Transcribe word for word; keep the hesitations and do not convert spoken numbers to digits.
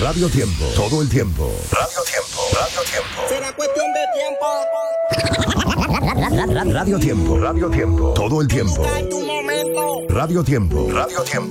Radio Tiempo. Todo el tiempo. Radio Tiempo. Radio Tiempo. Será cuestión de tiempo. Radio Tiempo. Radio Tiempo. Todo el tiempo. Busca tu momento. Radio Tiempo. Radio Tiempo.